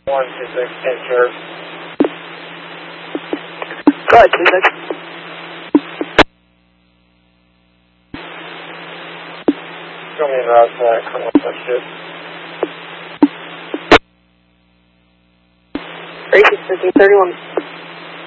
126, 10 sharp. Right, 26. Show me the route to Colonel Touchship. 36, 15, 31.